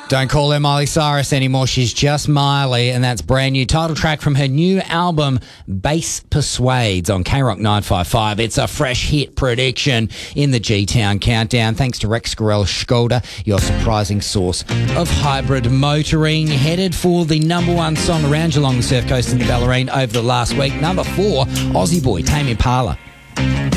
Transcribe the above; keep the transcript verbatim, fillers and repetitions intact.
Don't call her Miley Cyrus anymore. She's just Miley, and that's brand new title track from her new album, Bass Persuades, on K Rock nine five five. It's a fresh hit prediction in the G-Town Countdown, thanks to Rex Gorell Skoda, your surprising source of hybrid motoring. Headed for the number one song around Geelong, the Surf Coast and the Bellarine over the last week. Number four, Aussie boy, Tame Impala.